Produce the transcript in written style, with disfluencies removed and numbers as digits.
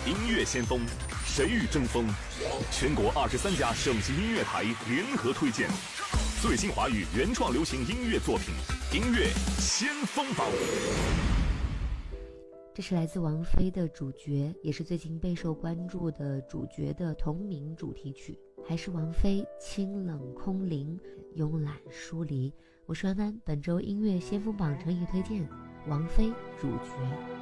音乐先锋，谁与争锋？全国23家省级音乐台联合推荐最新华语原创流行音乐作品，音乐先锋榜。 这是来自王菲的《主角》，也是最近备受关注的《主角》的同名主题曲，还是王菲清冷空灵，慵懒疏离。我是安安，本周音乐先锋榜诚意推荐王菲《主角》。